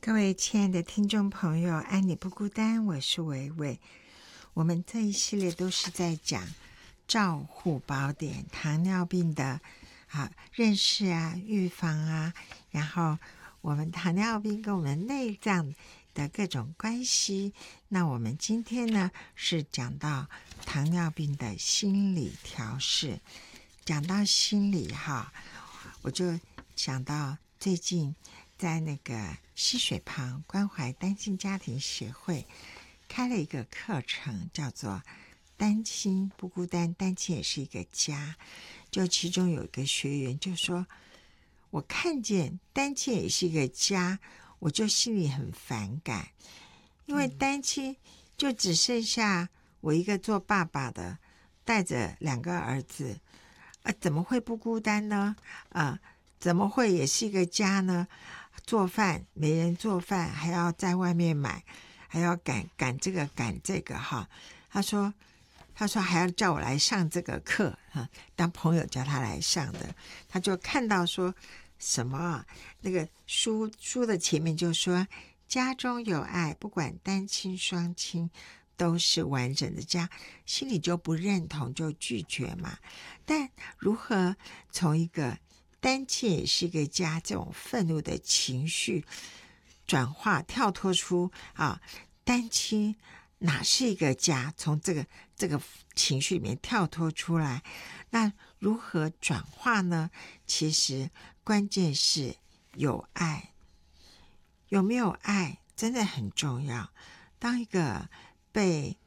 各位亲爱的听众朋友，爱你不孤单，我是维维。我们这一系列都是在讲照护宝典，糖尿病的认识预防然后我们糖尿病跟我们内脏的各种关系。那我们今天呢是讲到糖尿病的心理调试。讲到心理我就想到最近在那个溪水旁关怀单亲家庭协会开了一个课程，叫做单亲不孤单，单亲也是一个家。就其中有一个学员就说，我看见单亲也是一个家，我就心里很反感，因为单亲就只剩下我一个做爸爸的，带着2个儿子，怎么会不孤单呢？怎么会也是一个家呢？做饭没人做饭，还要在外面买，还要赶这个赶这个他说还要叫我来上这个课当朋友叫他来上的。他就看到说什么那个书的前面就说，家中有爱，不管单亲双亲都是完整的家，心里就不认同，就拒绝嘛。但如何从一个单亲也是一个家这种愤怒的情绪转化跳脱出单亲哪是一个家，从这个情绪里面跳脱出来，那如何转化呢？其实关键是有爱，有没有爱真的很重要。当一个被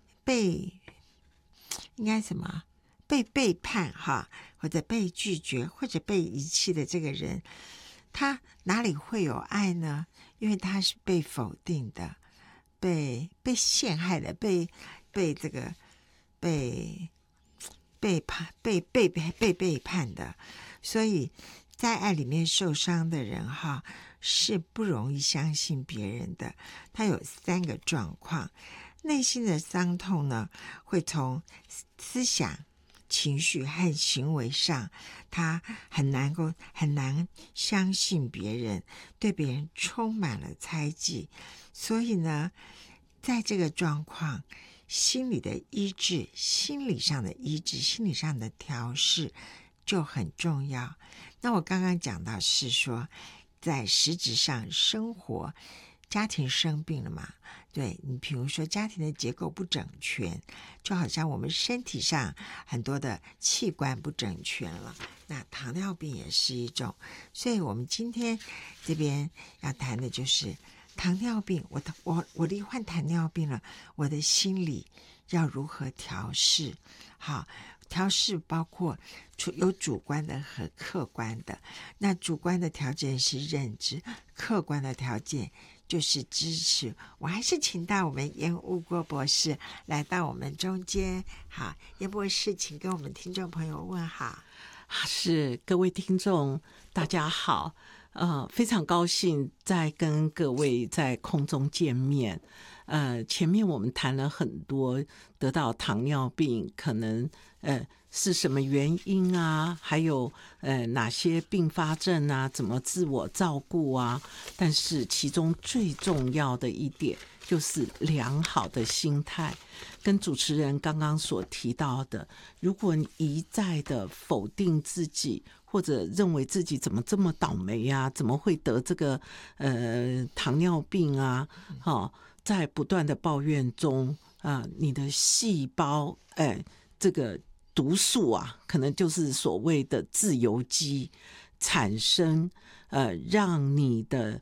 应该什么被背叛或者被拒绝或者被遗弃的这个人，他哪里会有爱呢？因为他是被否定的，被陷害的，被这个被背叛的。所以在爱里面受伤的人是不容易相信别人的。他有3个状况。内心的伤痛呢，会从思想、情绪和行为上，他很难相信别人，对别人充满了猜忌。所以呢，在这个状况，心理的医治、心理上的医治、心理上的调试就很重要。那我刚刚讲到是说，在实质上生活，家庭生病了嘛，对，你比如说家庭的结构不整全，就好像我们身体上很多的器官不整全了，那糖尿病也是一种。所以我们今天这边要谈的就是糖尿病，我罹患糖尿病了，我的心理要如何调试。调试包括有主观的和客观的。那主观的条件是认知，客观的条件就是支持。我还是请到我们严务国博士来到我们中间。好，严博士请跟我们听众朋友问好。 是，各位听众大家好，非常高兴再跟各位在空中见面。前面我们谈了很多得到糖尿病可能是什么原因还有哪些并发症怎么自我照顾但是其中最重要的一点就是良好的心态。跟主持人刚刚所提到的，如果你一再的否定自己，或者认为自己怎么这么倒霉怎么会得这个糖尿病在不断的抱怨中你的细胞这个毒素可能就是所谓的自由基产生，让你的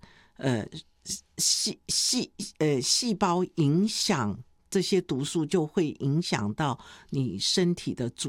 细胞影响，这些毒素就会影响到你身体的组